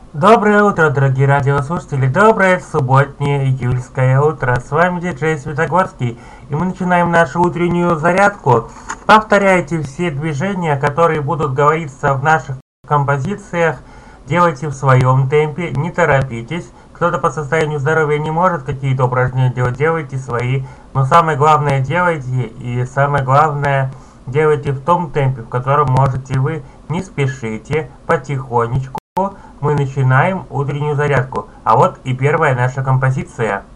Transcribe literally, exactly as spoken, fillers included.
Доброе утро, дорогие радиослушатели! Доброе субботнее июльское утро! С вами диджей Светогорский, и мы начинаем нашу утреннюю зарядку. Повторяйте все движения, которые будут говориться в наших композициях. Делайте в своем темпе, не торопитесь. Кто-то по состоянию здоровья не может какие-то упражнения делать, делайте свои. Но самое главное делайте, и самое главное делайте в том темпе, в котором можете вы. Не спешите, потихонечку. Мы начинаем утреннюю зарядку. А вот и первая наша композиция.